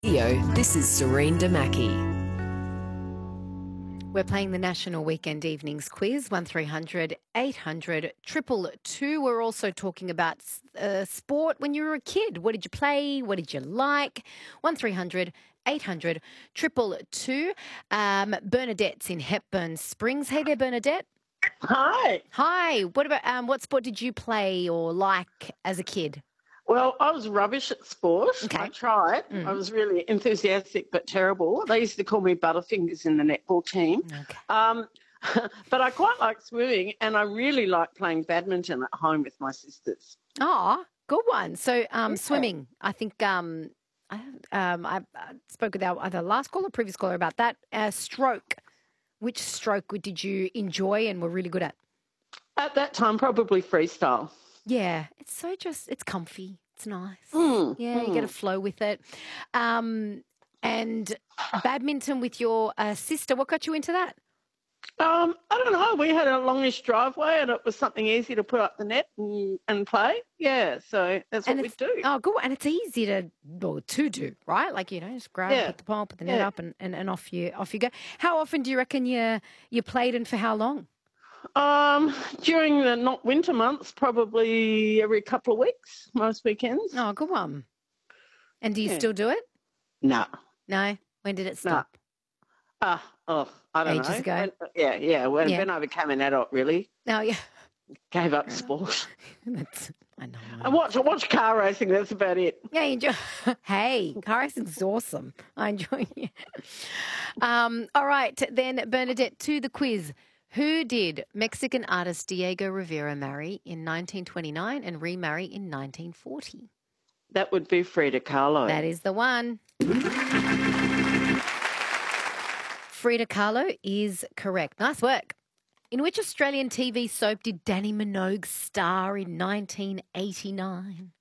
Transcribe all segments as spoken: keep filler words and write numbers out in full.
Yo, this is Serene Damaki. We're playing the National Weekend Evenings Quiz, one three hundred eight hundred two two. We're also talking about uh, sport when you were a kid. What did you play? What did you like? one three hundred eight hundred two two. Um, Bernadette's in Hepburn Springs. Hey there, Bernadette. Hi. Hi. What about um, what sport did you play or like as a kid? Well, I was rubbish at sport. Okay. I tried. Mm. I was really enthusiastic but terrible. They used to call me Butterfingers in the netball team. Okay. Um, but I quite like swimming, and I really like playing badminton at home with my sisters. Oh, good one. So um, Yeah. swimming, I think um, I, um, I, I spoke with our either last caller or previous caller about that. Uh, stroke. Which stroke did you enjoy and were really good at? At that time, probably freestyle. Yeah, it's so just, it's comfy. It's nice. Mm, Yeah, you get a flow with it. Um, and badminton with your uh, sister, what got you into that? Um, I don't know. We had a longish driveway, and it was something easy to put up the net and, and play. Yeah, so that's what And we it's, do. oh, good. And it's easy to, well, to do, right? Like, you know, just grab, Yeah. put the pole, put the net Yeah. up and, and, and off you off you go. How often do you reckon you, you played and for how long? Um, during the not winter months, probably every couple of weeks, most weekends. Oh, good one. And do you Yeah. still do it? No. No? When did it stop? Ah, oh, I don't Ages know. ago? When- yeah, yeah. When, Yeah. when I became an adult, really Oh, yeah. gave up sport. That's, I know. I watch, I watch car racing. That's about it. Yeah, you enjoy. Hey, car racing's awesome. I enjoy it. Um, all right, then, Bernadette, to the quiz. Who did Mexican artist Diego Rivera marry in nineteen twenty-nine and remarry in nineteen forty? That would be Frida Kahlo. That is the one. Frida Kahlo is correct. Nice work. In which Australian T V soap did Danny Minogue star in nineteen eighty-nine?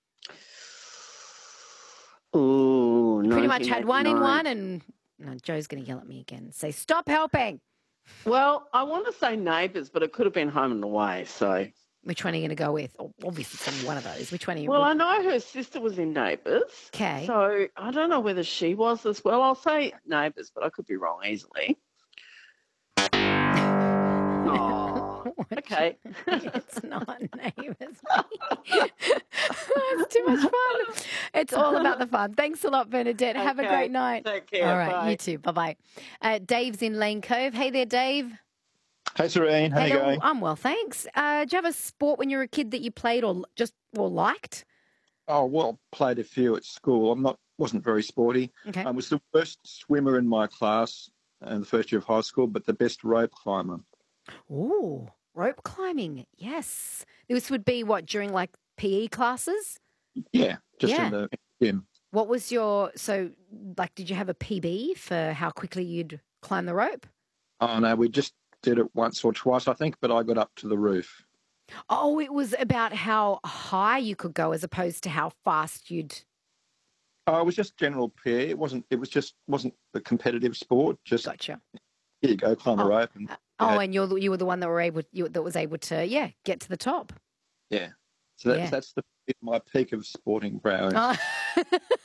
Ooh, Pretty much had one in one, nineteen eighty-nine. and no, Joe's going to yell at me again. Say, stop helping. Well, I want to say Neighbours, but it could have been Home and Away. So, Which one are you going to go with? Oh, obviously, it's going to be one of those. Which one are you? well, I know her sister was in Neighbours. 'Kay. So I don't know whether she was as well. I'll say Neighbours, but I could be wrong easily. Oh, okay. It's not neighbours. It's too much fun. It's all about the fun. Thanks a lot, Bernadette. Have a Okay. great night. Take care. All right, Bye. you too. Bye-bye. Uh, Dave's in Lane Cove. Hey there, Dave. Hey, Serene. How you Hello. going? I'm well, thanks. Uh, do you have a sport when you were a kid that you played or just or liked? Oh, well, played a few at school. I'm not, wasn't very sporty. Okay. I was the worst swimmer in my class in the first year of high school, but the best rope climber. Ooh, rope climbing. Yes. This would be what, during like P E classes? Yeah, just Yeah. in the gym. What was your, so like, did you have a P B for how quickly you'd climb the rope? Oh, no, we just did it once or twice, I think, but I got up to the roof. Oh, it was about how high you could go as opposed to how fast you'd. Oh, it was just general P E. It wasn't, it was just, wasn't the competitive sport. Just, Gotcha. here you go, climb the Oh. rope. And, Oh, yeah, and you're the, you were the one that were able you, that was able to yeah get to the top. yeah. So that's, Yeah. that's the my peak of sporting prowess. Oh.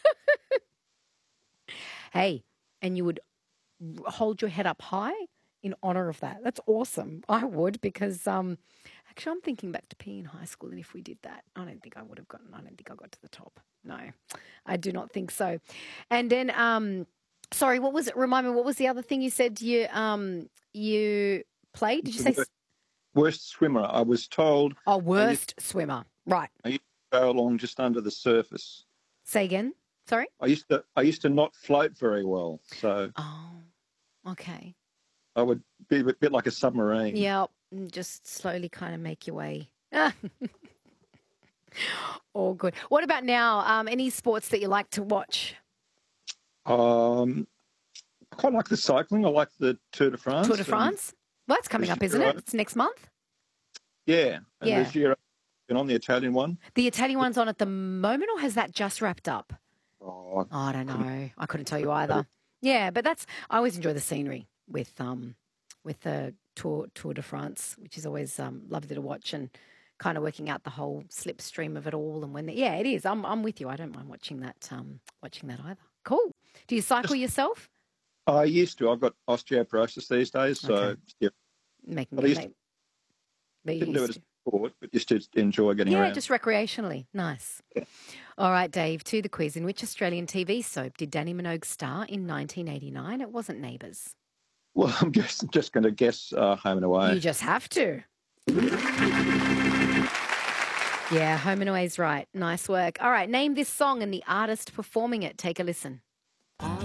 Hey, and you would hold your head up high in honor of that. That's awesome. I would because um, actually I'm thinking back to P E in high school, and if we did that, I don't think I would have gotten. I don't think I got to the top. No, I do not think so. And then um. Sorry, what was it? Remind me, what was the other thing you said you um you played? Did you say? s- Worst swimmer. I was told Oh, worst swimmer. Right. I used to go along just under the surface. Say again. Sorry. I used to I used to not float very well, so Oh, okay. I would be a bit like a submarine. Yeah, and just slowly kind of make your way. All good. What about now? Um, any sports that you like to watch? Um, I quite like the cycling. I like the Tour de France. Tour de and- France. Well, that's coming up, isn't it? It's next month. yeah, and Yeah. this year I've been on the Italian one. The Italian one's on at the moment, or has that just wrapped up? Oh, Oh, I don't know. I couldn't tell you either. Yeah, but that's I always enjoy the scenery with um with the Tour Tour de France, which is always um lovely to watch and kind of working out the whole slipstream of it all and when the, yeah, it is. I'm I'm with you. I don't mind watching that um watching that either. Cool. Do you cycle Just- yourself? I used to. I've got osteoporosis these days, so Okay. yeah, Making But I it used make, but you didn't do it used as to. a sport, but just to enjoy getting Yeah, around. just recreationally. Nice. All right, Dave, to the quiz. In which Australian T V soap did Danny Minogue star in nineteen eighty-nine? It wasn't Neighbours. Well, I'm just just going to guess uh, Home and Away. You just have to. Yeah, Home and Away's right. Nice work. All right, name this song and the artist performing it. Take a listen. All